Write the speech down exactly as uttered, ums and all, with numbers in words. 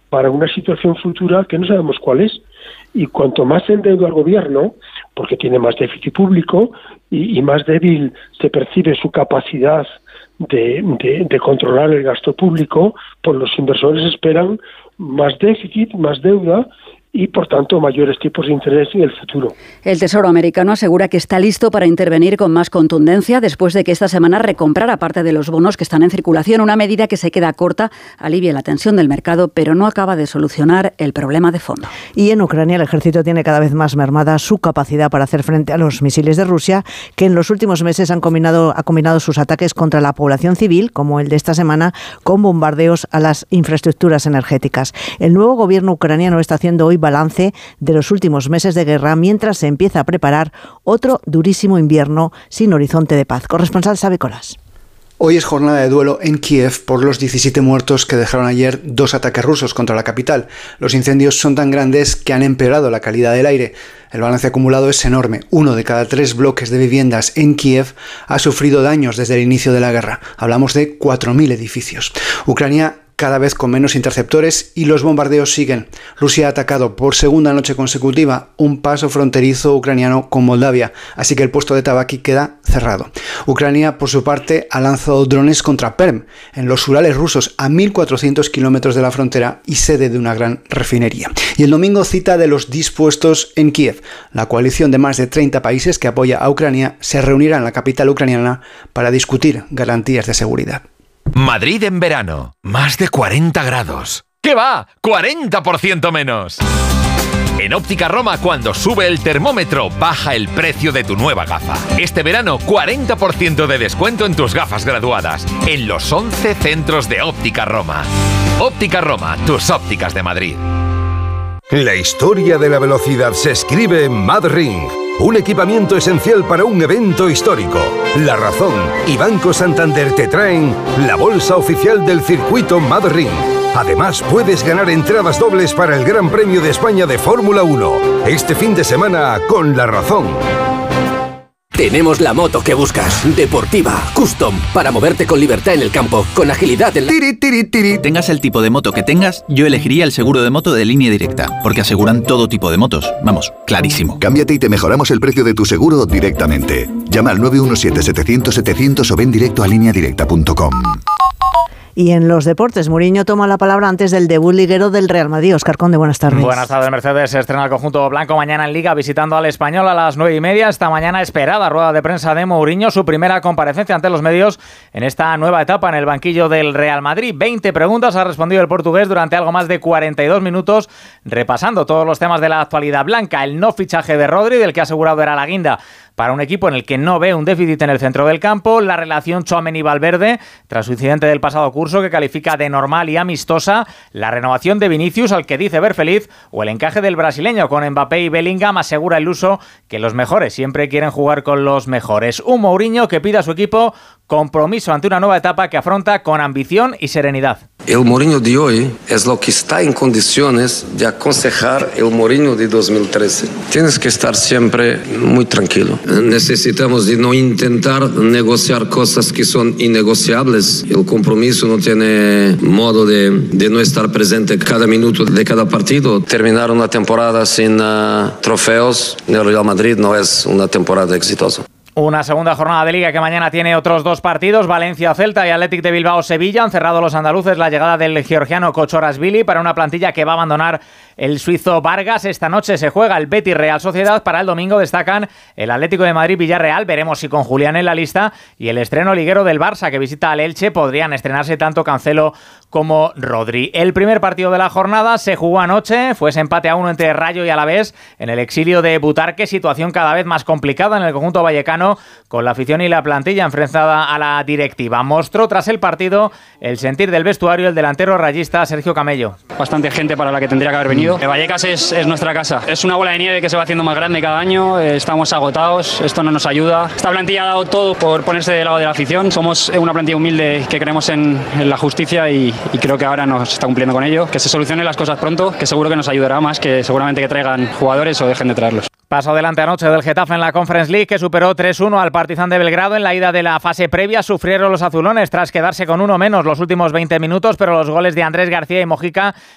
para una situación futura que no sabemos cuál es. Y cuanto más se endeuda el gobierno, porque tiene más déficit público y, y más débil se percibe su capacidad de, de, de controlar el gasto público, pues los inversores esperan más déficit, más deuda y, por tanto, mayores tipos de interés en el futuro. El Tesoro americano asegura que está listo para intervenir con más contundencia después de que esta semana recomprara parte de los bonos que están en circulación, una medida que se queda corta, alivia la tensión del mercado, pero no acaba de solucionar el problema de fondo. Y en Ucrania el ejército tiene cada vez más mermada su capacidad para hacer frente a los misiles de Rusia, que en los últimos meses han combinado, ha combinado sus ataques contra la población civil, como el de esta semana, con bombardeos a las infraestructuras energéticas. El nuevo gobierno ucraniano está haciendo hoy balance de los últimos meses de guerra mientras se empieza a preparar otro durísimo invierno sin horizonte de paz. Corresponsal Xavi Colas. Hoy es jornada de duelo en Kiev por los diecisiete muertos que dejaron ayer dos ataques rusos contra la capital. Los incendios son tan grandes que han empeorado la calidad del aire. El balance acumulado es enorme. Uno de cada tres bloques de viviendas en Kiev ha sufrido daños desde el inicio de la guerra. Hablamos de cuatro mil edificios. Ucrania cada vez con menos interceptores y los bombardeos siguen. Rusia ha atacado por segunda noche consecutiva un paso fronterizo ucraniano con Moldavia, así que el puerto de Tabaki queda cerrado. Ucrania, por su parte, ha lanzado drones contra Perm, en los Urales rusos, a mil cuatrocientos kilómetros de la frontera y sede de una gran refinería. Y el domingo cita de los dispuestos en Kiev. La coalición de más de treinta países que apoya a Ucrania se reunirá en la capital ucraniana para discutir garantías de seguridad. Madrid en verano, más de cuarenta grados. ¿Qué va? ¡cuarenta por ciento menos! En Óptica Roma, cuando sube el termómetro, baja el precio de tu nueva gafa. Este verano, cuarenta por ciento de descuento en tus gafas graduadas, en los once centros de Óptica Roma. Óptica Roma, tus ópticas de Madrid. La historia de la velocidad se escribe en MadRing, un equipamiento esencial para un evento histórico. La Razón y Banco Santander te traen la bolsa oficial del circuito MadRing. Además, puedes ganar entradas dobles para el Gran Premio de España de Fórmula uno, este fin de semana con La Razón. Tenemos la moto que buscas, deportiva, custom, para moverte con libertad en el campo, con agilidad en la... Tiri, tiri, tiri. Tengas el tipo de moto que tengas, yo elegiría el seguro de moto de Línea Directa, porque aseguran todo tipo de motos. Vamos, clarísimo. Cámbiate y te mejoramos el precio de tu seguro directamente. Llama al nueve uno siete, setecientos, setecientos o ven directo a línea directa punto com. Y en los deportes, Mourinho toma la palabra antes del debut liguero del Real Madrid. Óscar Conde, buenas tardes. Buenas tardes, Mercedes. Se estrena el conjunto blanco mañana en Liga visitando al Español a las nueve y media. Esta mañana esperada rueda de prensa de Mourinho, su primera comparecencia ante los medios en esta nueva etapa en el banquillo del Real Madrid. veinte preguntas ha respondido el portugués durante algo más de cuarenta y dos minutos, repasando todos los temas de la actualidad blanca. El no fichaje de Rodri, del que ha asegurado era la guinda para un equipo en el que no ve un déficit en el centro del campo, la relación Tchouaméni-Valverde tras su incidente del pasado curso que califica de normal y amistosa, la renovación de Vinicius al que dice ver feliz o el encaje del brasileño con Mbappé y Bellingham. Asegura el Luso que los mejores siempre quieren jugar con los mejores. Un Mourinho que pide a su equipo compromiso ante una nueva etapa que afronta con ambición y serenidad. El Mourinho de hoy es lo que está en condiciones de aconsejar el Mourinho de dos mil trece. Tienes que estar siempre muy tranquilo. Necesitamos de no intentar negociar cosas que son innegociables. El compromiso no tiene modo de, de no estar presente cada minuto de cada partido. Terminar una temporada sin uh, trofeos en el Real Madrid no es una temporada exitosa. Una segunda jornada de Liga que mañana tiene otros dos partidos, Valencia-Celta y Athletic de Bilbao-Sevilla. Han cerrado los andaluces la llegada del georgiano Kochorazvili para una plantilla que va a abandonar el suizo Vargas. Esta noche se juega el Betis-Real Sociedad. Para el domingo destacan el Atlético de Madrid-Villarreal. Veremos si con Julián en la lista. Y el estreno liguero del Barça que visita al Elche. Podrían estrenarse tanto Cancelo como Rodri. El primer partido de la jornada se jugó anoche. Fue ese empate a uno entre Rayo y Alavés en el exilio de Butarque. Situación cada vez más complicada en el conjunto vallecano, con la afición y la plantilla enfrentada a la directiva. Mostró tras el partido el sentir del vestuario el delantero rayista Sergio Camello. Bastante gente para la que tendría que haber venido. Vallecas es, es nuestra casa. Es una bola de nieve que se va haciendo más grande cada año. Estamos agotados, esto no nos ayuda. Esta plantilla ha dado todo por ponerse del lado de la afición. Somos una plantilla humilde que creemos en, en la justicia y, y creo que ahora nos está cumpliendo con ello. Que se solucionen las cosas pronto, que seguro que nos ayudará más que seguramente que traigan jugadores o dejen de traerlos. Paso adelante anoche del Getafe en la Conference League, que superó tres uno al Partizan de Belgrado. En la ida de la fase previa sufrieron los azulones tras quedarse con uno menos los últimos veinte minutos, pero los goles de Andrés García y Mojica